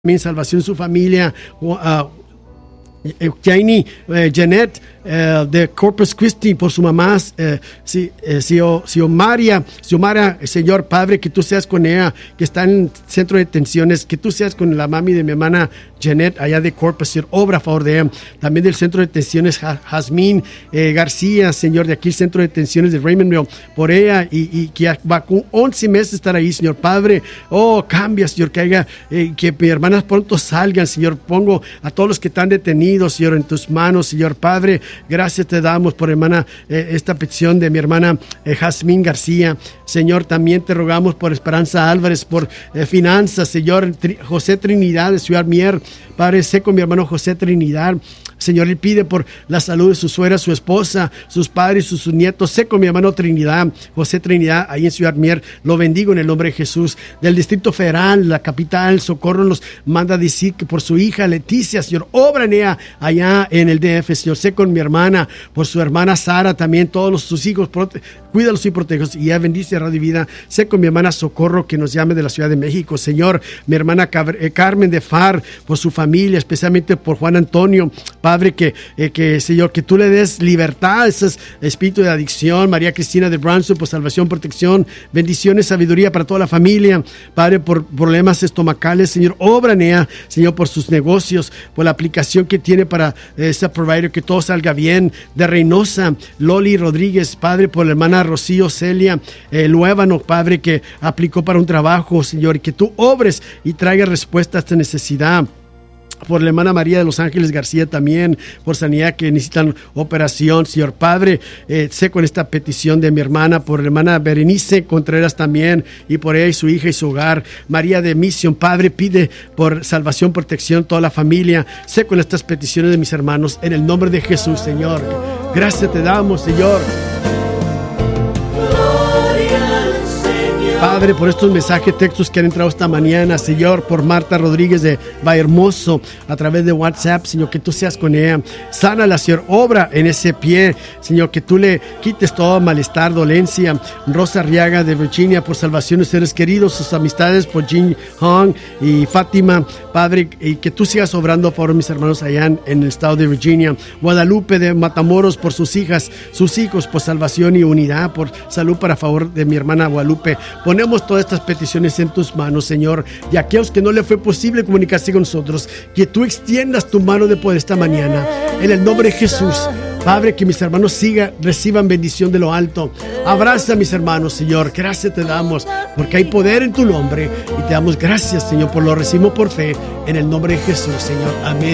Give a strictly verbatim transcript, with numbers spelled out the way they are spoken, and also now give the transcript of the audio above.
Mi salvación, su familia, uh, Janie, eh, Janet, eh, de Corpus Christi, por su mamá, eh, si, eh, Xiomaria, Xiomaria, Señor Padre, que tú seas con ella, que está en centro de detenciones, que tú seas con la mami de mi hermana Janet, allá de Corpus, Señor, obra a favor de ella. También del centro de detenciones, Jazmín eh, García, Señor, de aquí el centro de detenciones de Raymondville, por ella, y, y que va con once meses estar ahí, Señor Padre. Oh, cambia, Señor, que haya, eh, que mis hermanas pronto salgan, Señor. Pongo a todos los que están detenidos, Señor, en tus manos, Señor Padre. Gracias te damos por, hermana, eh, esta petición de mi hermana eh, Jazmín García. Señor, también te rogamos por Esperanza Álvarez, por eh, finanzas, Señor. Tri- José Trinidad de Ciudad Mier, Padre, sé con mi hermano José Trinidad. Señor, él pide por la salud de su suegra, su esposa, sus padres, sus, sus nietos. Sé con mi hermano Trinidad, José Trinidad, ahí en Ciudad Mier. Lo bendigo en el nombre de Jesús. Del Distrito Federal, la capital, Socorro nos manda a decir que por su hija Leticia, Señor, obra en ella allá en el D F, Señor. Sé con mi hermana, por su hermana Sara, también todos los, sus hijos, prote- cuídalos y protégelos. Y ya bendice Radio Vida. Sé con mi hermana Socorro, que nos llame de la Ciudad de México, Señor. Mi hermana Cab- eh, Carmen de Far, por su familia, especialmente por Juan Antonio. Padre, que, eh, que, Señor, que tú le des libertad a ese espíritu de adicción. María Cristina de Branson, por salvación, protección, bendiciones, sabiduría para toda la familia. Padre, por problemas estomacales, Señor, obra en ella, Señor, por sus negocios, por la aplicación que tiene para eh, ese provider, que todo salga bien. De Reynosa, Loli Rodríguez, Padre, por la hermana Rocío Celia eh, Luébano, Padre, que aplicó para un trabajo, Señor, y que tú obres y traigas respuesta a esta necesidad. Por la hermana María de Los Ángeles García también, por sanidad que necesitan operación, Señor Padre, eh, sé con esta petición de mi hermana, por la hermana Berenice Contreras también, y por ella y su hija y su hogar. María de Misión, Padre, pide por salvación, protección, toda la familia. Sé con estas peticiones de mis hermanos, en el nombre de Jesús, Señor. Gracias te damos, Señor. Padre, por estos mensajes, textos que han entrado esta mañana, Señor, por Marta Rodríguez de Vallehermoso, a través de WhatsApp, Señor, que tú seas con ella. Sánala, Señor, obra en ese pie, Señor, que tú le quites todo malestar, dolencia. Rosa Arriaga de Virginia, por salvación de seres queridos, sus amistades, por Jin Hong y Fátima, Padre, y que tú sigas obrando a favor de mis hermanos allá en, en el estado de Virginia. Guadalupe de Matamoros, por sus hijas, sus hijos, por salvación y unidad, por salud para favor de mi hermana Guadalupe. Ponemos todas estas peticiones en tus manos, Señor, y a aquellos que no le fue posible comunicarse con nosotros, que tú extiendas tu mano de poder esta mañana, en el nombre de Jesús. Padre, que mis hermanos sigan, reciban bendición de lo alto. Abraza a mis hermanos, Señor. Gracias te damos, porque hay poder en tu nombre, y te damos gracias, Señor, por lo recibimos por fe, en el nombre de Jesús, Señor. Amén.